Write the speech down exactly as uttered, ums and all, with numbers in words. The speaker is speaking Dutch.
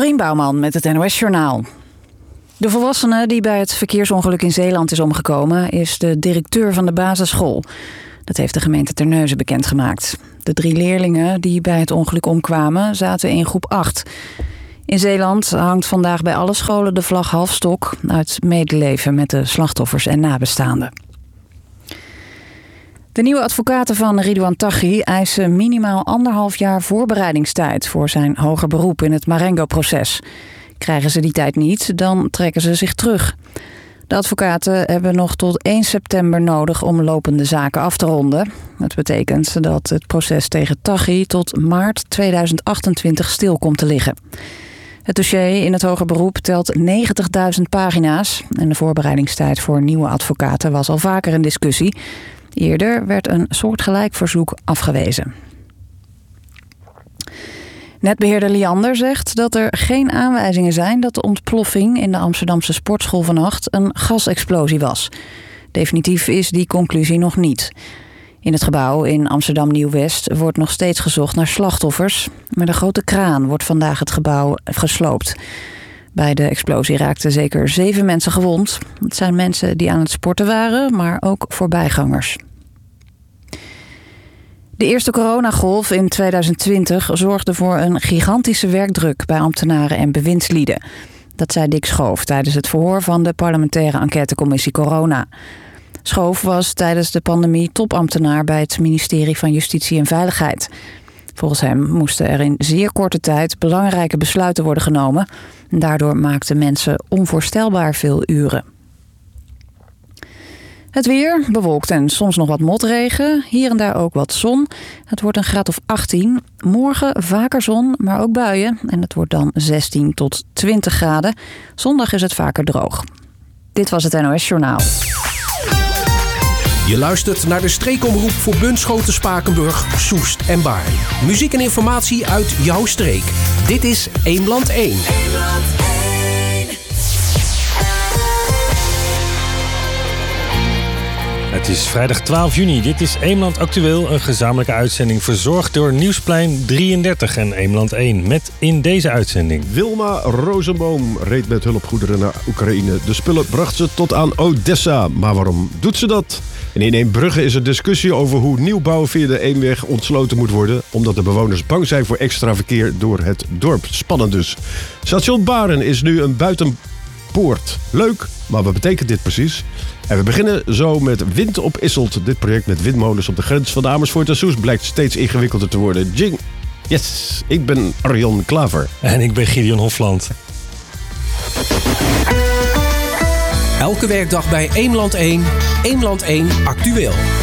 Dorien Bouwman met het N O S-journaal. De volwassene die bij het verkeersongeluk in Zeeland is omgekomen is de directeur van de basisschool. Dat heeft de gemeente Terneuzen bekendgemaakt. De drie leerlingen die bij het ongeluk omkwamen zaten in groep acht. In Zeeland hangt vandaag bij alle scholen de vlag halfstok uit medeleven met de slachtoffers en nabestaanden. De nieuwe advocaten van Ridouan Taghi eisen minimaal anderhalf jaar voorbereidingstijd voor zijn hoger beroep in het Marengo-proces. Krijgen ze die tijd niet, dan trekken ze zich terug. De advocaten hebben nog tot één september nodig om lopende zaken af te ronden. Dat betekent dat het proces tegen Taghi tot maart tweeduizend achtentwintig stil komt te liggen. Het dossier in het hoger beroep telt negentigduizend pagina's en de voorbereidingstijd voor nieuwe advocaten was al vaker een discussie. Eerder werd een soortgelijk verzoek afgewezen. Netbeheerder Liander zegt dat er geen aanwijzingen zijn dat de ontploffing in de Amsterdamse sportschool vannacht een gasexplosie was. Definitief is die conclusie nog niet. In het gebouw in Amsterdam Nieuw-West wordt nog steeds gezocht naar slachtoffers. Met een grote kraan wordt vandaag het gebouw gesloopt. Bij de explosie raakten zeker zeven mensen gewond. Het zijn mensen die aan het sporten waren, maar ook voorbijgangers. De eerste coronagolf in tweeduizend twintig zorgde voor een gigantische werkdruk bij ambtenaren en bewindslieden. Dat zei Dick Schoof tijdens het verhoor van de parlementaire enquêtecommissie Corona. Schoof was tijdens de pandemie topambtenaar bij het ministerie van Justitie en Veiligheid. Volgens hem moesten er in zeer korte tijd belangrijke besluiten worden genomen. Daardoor maakten mensen onvoorstelbaar veel uren. Het weer, bewolkt en soms nog wat motregen. Hier en daar ook wat zon. Het wordt een graad of achttien. Morgen vaker zon, maar ook buien. En het wordt dan zestien tot twintig graden. Zondag is het vaker droog. Dit was het N O S-journaal. Je luistert naar de streekomroep voor Bunschoten, Spakenburg, Soest en Baarn. Muziek en informatie uit jouw streek. Dit is Eemland één. Het is vrijdag twaalf juni. Dit is Eemland Actueel, een gezamenlijke uitzending verzorgd door Nieuwsplein drieëndertig en Eemland één. Met in deze uitzending Wilma Rosenboom reed met hulpgoederen naar Oekraïne. De spullen bracht ze tot aan Odessa. Maar waarom doet ze dat? En in Eembrugge is er discussie over hoe nieuwbouw via de Eemweg ontsloten moet worden, omdat de bewoners bang zijn voor extra verkeer door het dorp. Spannend dus. Station Baren is nu een buitenpoort. Leuk, maar wat betekent dit precies? En we beginnen zo met Wind op Isselt. Dit project met windmolens op de grens van Amersfoort en Soest blijkt steeds ingewikkelder te worden. Jing. Yes, ik ben Arjan Klaver. En ik ben Gideon Hofland. Elke werkdag bij Eemland één, Eemland één Actueel.